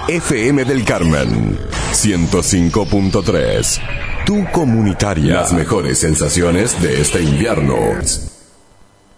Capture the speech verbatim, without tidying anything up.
F M del Carmen, ciento cinco punto tres. Tu comunitaria. Las mejores sensaciones de este invierno.